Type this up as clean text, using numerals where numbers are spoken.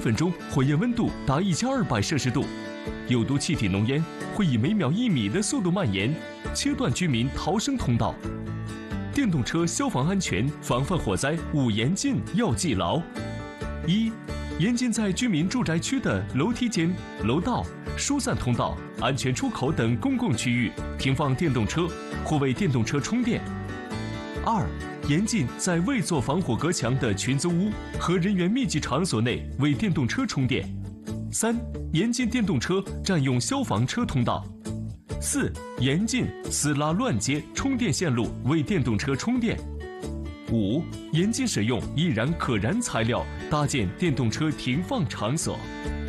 分钟火焰温度达1200摄氏度，有毒气体浓烟会以每秒1米的速度蔓延，切断居民逃生通道。电动车消防安全防范火灾5严禁要记牢：一、严禁在居民住宅区的楼梯间、楼道、疏散通道、安全出口等公共区域停放电动车或为电动车充电；二、严禁在未做防火隔墙的群租屋和人员密集场所内为电动车充电；三、严禁电动车占用消防车通道；四、严禁私拉乱接充电线路为电动车充电；五、严禁使用易燃可燃材料搭建电动车停放场所。